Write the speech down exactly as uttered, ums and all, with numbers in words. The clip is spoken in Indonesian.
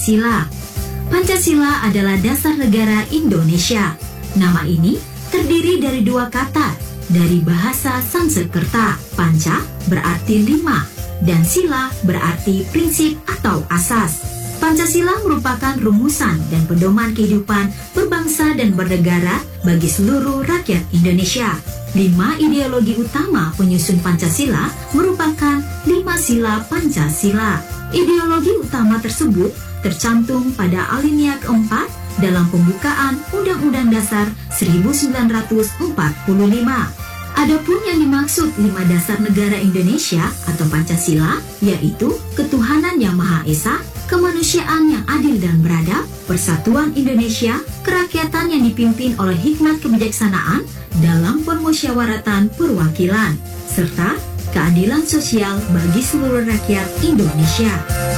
Pancasila. Pancasila adalah dasar negara Indonesia. Nama ini terdiri dari dua kata dari bahasa Sanskerta. Panca berarti lima dan sila berarti prinsip atau asas. Pancasila merupakan rumusan dan pedoman kehidupan berbangsa dan bernegara bagi seluruh rakyat Indonesia. Lima ideologi utama penyusun Pancasila merupakan lima sila Pancasila. Ideologi utama tersebut tercantum pada alinea keempat dalam pembukaan Undang-Undang Dasar seribu sembilan ratus empat puluh lima. Adapun yang dimaksud lima dasar negara Indonesia atau Pancasila yaitu ketuhanan yang Maha Esa, kemanusiaan yang adil dan beradab, persatuan Indonesia, kerakyatan yang dipimpin oleh hikmat kebijaksanaan dalam permusyawaratan perwakilan, serta keadilan sosial bagi seluruh rakyat Indonesia.